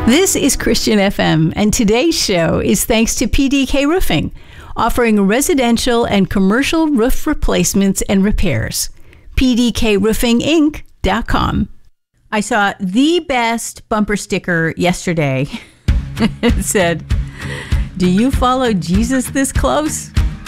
This is Christian FM, and today's show is thanks to PDK Roofing, offering residential and commercial roof replacements and repairs. PDKRoofingInc.com. I saw the best bumper sticker yesterday. It said, "Do you follow Jesus this close?"